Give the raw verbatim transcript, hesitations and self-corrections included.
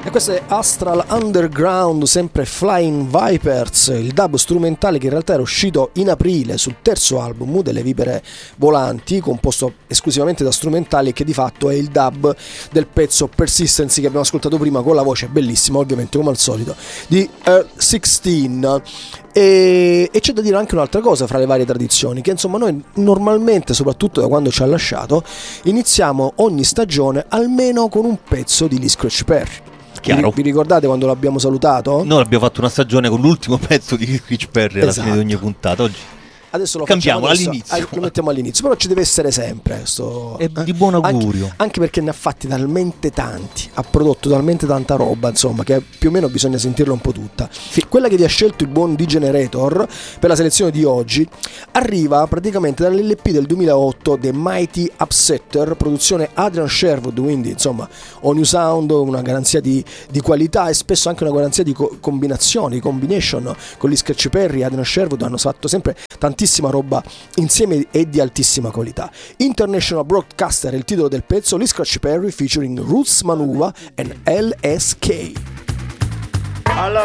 E questo è Astral Underground, sempre Flying Vipers, il dub strumentale che in realtà era uscito in aprile sul terzo album delle Vipere Volanti, composto esclusivamente da strumentali, e che di fatto è il dub del pezzo Persistency che abbiamo ascoltato prima, con la voce bellissima, ovviamente come al solito, di Earl sedici. E, e c'è da dire anche un'altra cosa fra le varie tradizioni, che insomma noi normalmente, soprattutto da quando ci ha lasciato, iniziamo ogni stagione almeno con un pezzo di Lee Scratch Perry. Chiaro. Vi, vi ricordate quando l'abbiamo salutato? Noi abbiamo fatto una stagione con l'ultimo pezzo di Lee Scratch Perry alla Esatto. fine di ogni puntata. Oggi Adesso lo cambiamo facciamo adesso, all'inizio. Lo mettiamo all'inizio, però ci deve essere sempre sto, È di buon augurio. Anche, anche perché ne ha fatti talmente tanti, ha prodotto talmente tanta roba, insomma, che più o meno bisogna sentirla un po' tutta. Sì. Quella che vi ha scelto il buon D-Generator per la selezione di oggi arriva praticamente dall'L P del duemilaotto The Mighty Upsetter, produzione Adrian Sherwood, quindi insomma O New Sound, una garanzia di, di qualità e spesso anche una garanzia di co- combinazioni, combination con gli Scratch Perry. Adrian Sherwood hanno fatto sempre tantissima roba insieme e di altissima qualità. International Broadcaster è il titolo del pezzo, Lee Scratch Perry featuring Roots Manuva and L S K. Hello.